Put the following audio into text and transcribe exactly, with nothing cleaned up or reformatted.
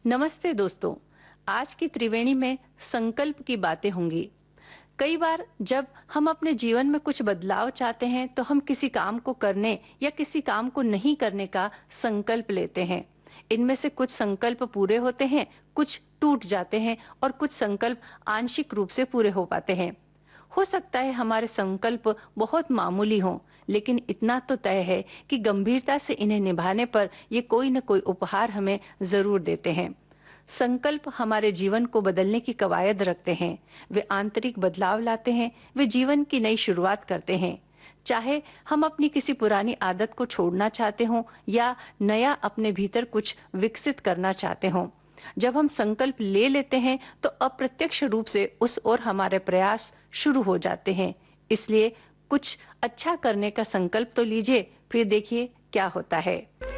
नमस्ते दोस्तों। आज की त्रिवेणी में संकल्प की बातें होंगी। कई बार जब हम अपने जीवन में कुछ बदलाव चाहते हैं तो हम किसी काम को करने या किसी काम को नहीं करने का संकल्प लेते हैं। इनमें से कुछ संकल्प पूरे होते हैं, कुछ टूट जाते हैं और कुछ संकल्प आंशिक रूप से पूरे हो पाते हैं। हो सकता है हमारे संकल्प बहुत मामूली हों, लेकिन इतना तो तय है कि गंभीरता से इन्हें निभाने पर ये कोई न कोई उपहार हमें जरूर देते हैं। संकल्प हमारे जीवन को बदलने की कवायद रखते हैं। वे आंतरिक बदलाव लाते हैं, वे जीवन की नई शुरुआत करते हैं। चाहे हम अपनी किसी पुरानी आदत को छोड़ना चाहते हों या नया अपने भीतर कुछ विकसित करना चाहते हों, जब हम संकल्प ले लेते हैं तो अप्रत्यक्ष रूप से उस ओर हमारे प्रयास शुरू हो जाते हैं। इसलिए कुछ अच्छा करने का संकल्प तो लीजिए, फिर देखिए क्या होता है।